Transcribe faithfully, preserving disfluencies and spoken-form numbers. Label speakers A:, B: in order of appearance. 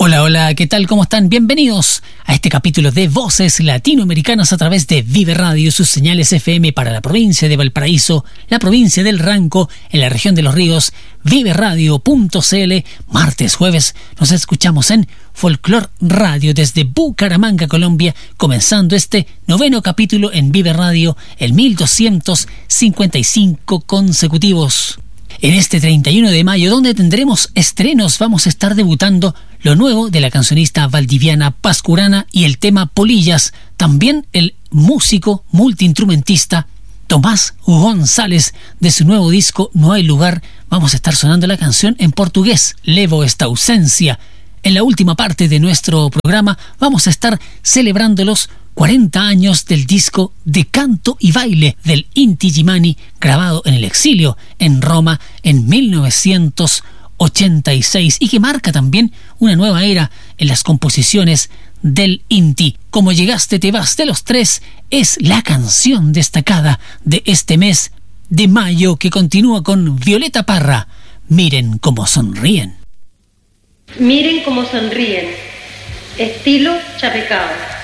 A: Hola, hola, ¿qué tal? ¿Cómo están? Bienvenidos a este capítulo de Voces Latinoamericanas a través de Vive Radio, sus señales F M para la provincia de Valparaíso, la provincia del Ranco, en la región de Los Ríos, vive radio punto c l. Martes, jueves, nos escuchamos en Folklore Radio desde Bucaramanga, Colombia, comenzando este noveno capítulo en Vive Radio, el mil doscientos cincuenta y cinco consecutivos. En este treinta y uno de mayo, donde tendremos estrenos, vamos a estar debutando lo nuevo de la cancionista valdiviana Pascurana y el tema Polillas. También el músico multiinstrumentista Tomás González, de su nuevo disco No hay lugar, vamos a estar sonando la canción en portugués, Levo esta ausencia. En la última parte de nuestro programa vamos a estar celebrando los cuarenta años del disco de canto y baile del Inti Illimani, grabado en el exilio en Roma en mil novecientos ochenta y seis, y que marca también una nueva era en las composiciones del Inti. Como llegaste te vas de los tres es la canción destacada de este mes de mayo, que continúa con Violeta Parra. Miren cómo sonríen.
B: Miren cómo sonríen. Estilo Chapecao.